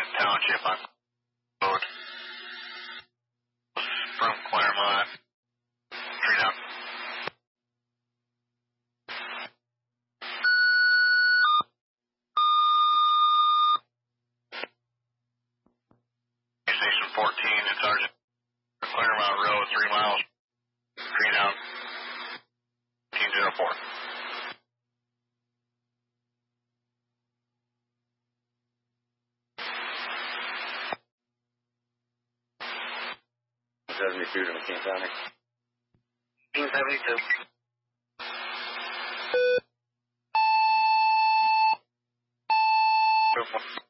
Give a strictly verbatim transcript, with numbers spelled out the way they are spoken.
Washington Township on road from Claremont. Tree down. Station fourteen and Sergeant Claremont Road, three miles. Tree down. fifteen oh four. seventy-two to McKean County. fifteen seventy-two. Beautiful.